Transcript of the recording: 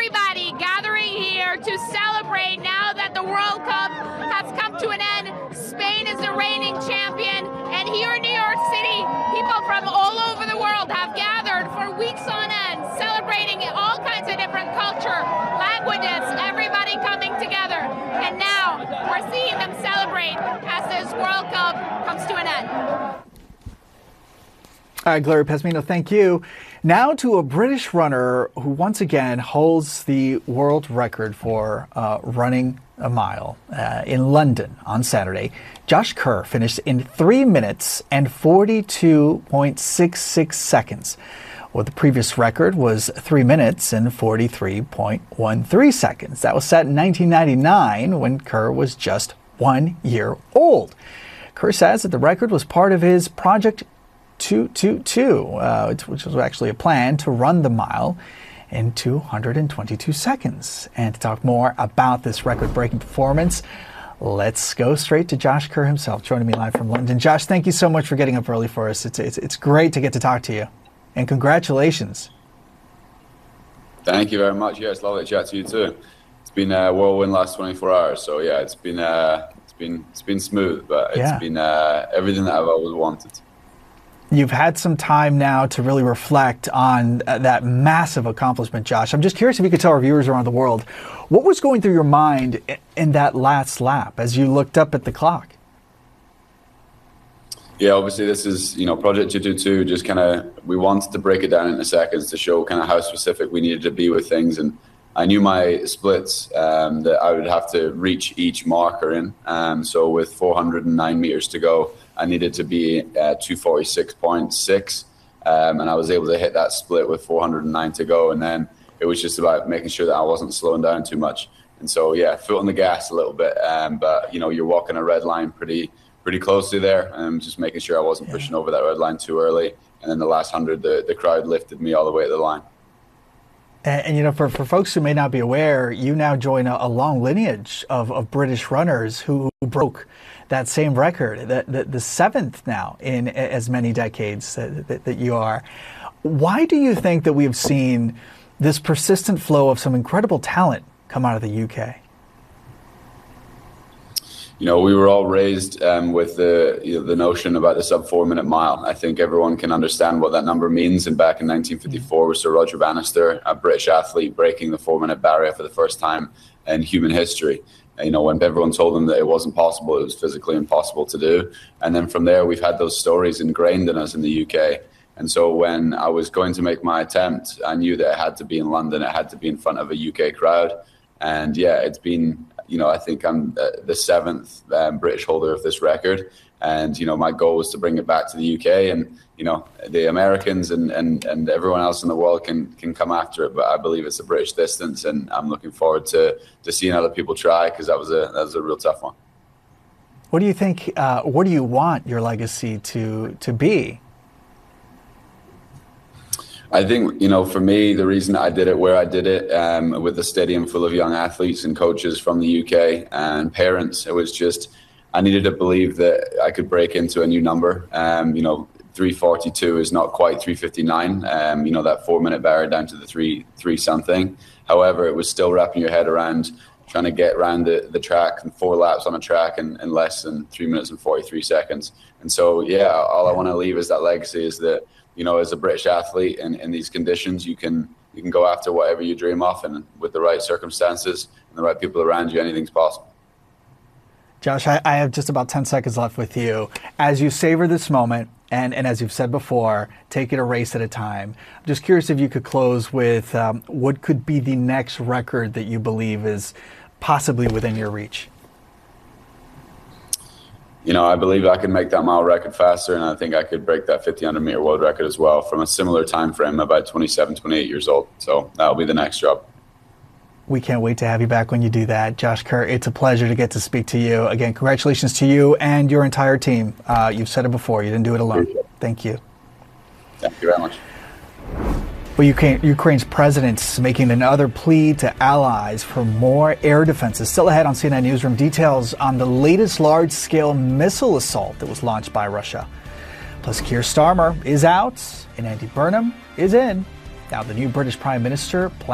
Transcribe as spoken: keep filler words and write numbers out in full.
everybody gathering here to celebrate now that the World Cup has come to an end. Spain is the reigning champion, and here in New York City, people from all over the world have gathered for weeks on end, celebrating all kinds of different culture, languages, everybody coming together. And now we're seeing them celebrate as this World Cup comes to an end. All right, Gloria Pesmino, thank you. Now to a British runner who once again holds the world record for uh, running a mile uh, in London on Saturday. Josh Kerr finished in three minutes and forty-two point six six seconds. Well, the previous record was three minutes and forty-three point one three seconds. That was set in nineteen ninety-nine when Kerr was just one year old. Kerr says that the record was part of his Project two two two, uh, which was actually a plan to run the mile in two hundred twenty-two seconds. And to talk more about this record-breaking performance, let's go straight to Josh Kerr himself, joining me live from London. Josh, thank you so much for getting up early for us. It's, it's, it's great to get to talk to you. And congratulations. Thank you very much. Yeah, it's lovely to chat to you too. It's been a whirlwind last twenty-four hours. So yeah, it's been uh, it's been it's been smooth, but it's yeah. been uh, everything that I've always wanted. You've had some time now to really reflect on uh, that massive accomplishment, Josh. I'm just curious if you could tell our viewers around the world, what was going through your mind in, in that last lap as you looked up at the clock? Yeah, obviously this is, you know, Project two two two, just kind of, we wanted to break it down into seconds to show kind of how specific we needed to be with things. And I knew my splits um, that I would have to reach each marker in. Um, so with four hundred nine meters to go, I needed to be at two forty-six point six. Um, and I was able to hit that split with four hundred nine to go. And then it was just about making sure that I wasn't slowing down too much. And so, yeah, foot on the gas a little bit. Um, but, you know, you're walking a red line pretty pretty closely there, and just making sure I wasn't pushing over that red line too early. And then the last hundred, the, the crowd lifted me all the way to the line. And, and you know, for, for folks who may not be aware, you now join a, a long lineage of, of British runners who broke that same record, the, the, the seventh now in as many decades that, that, that you are. Why do you think that we have seen this persistent flow of some incredible talent come out of the U K? You know, we were all raised um, with the you know, the notion about the sub four minute mile. I think everyone can understand what that number means. And back in nineteen fifty-four, was Sir Roger Bannister, a British athlete, breaking the four minute barrier for the first time in human history. You know, when everyone told him that it wasn't possible, it was physically impossible to do. And then from there, we've had those stories ingrained in us in the U K. And so when I was going to make my attempt, I knew that it had to be in London. It had to be in front of a U K crowd. And yeah, it's been, you know, I think I'm the seventh um, British holder of this record. And, you know, my goal was to bring it back to the U K, and, you know, the Americans and, and, and everyone else in the world can can come after it. But I believe it's a British distance, and I'm looking forward to, to seeing other people try, because that was a that was a real tough one. What do you think, uh, what do you want your legacy to to be? I think, you know, for me, the reason I did it where I did it, um, with a stadium full of young athletes and coaches from the U K and parents, it was just, I needed to believe that I could break into a new number. Um, you know, three forty-two is not quite three fifty-nine. Um, you know, that four minute barrier down to the three, three something. However, it was still wrapping your head around trying to get around the, the track and four laps on a track in, in less than three minutes and forty-three seconds. And so, yeah, all I want to leave as that legacy is that, you know, as a British athlete in, in these conditions, you can you can go after whatever you dream of, and with the right circumstances and the right people around you, anything's possible. Josh, I, I have just about ten seconds left with you. As you savor this moment, and, and as you've said before, take it a race at a time. I'm just curious if you could close with um, what could be the next record that you believe is possibly within your reach. You know, I believe I can make that mile record faster, and I think I could break that fifteen hundred meter world record as well from a similar time frame, about twenty-seven, twenty-eight years old. So that'll be the next job. We can't wait to have you back when you do that. Josh Kerr, it's a pleasure to get to speak to you. Again, congratulations to you and your entire team. Uh, you've said it before, you didn't do it alone. Thank you. Thank you very much. Well, Ukraine, Ukraine's president's making another plea to allies for more air defenses. Still ahead on C N N Newsroom, details on the latest large-scale missile assault that was launched by Russia. Plus, Keir Starmer is out and Andy Burnham is in. Now, the new British Prime Minister plans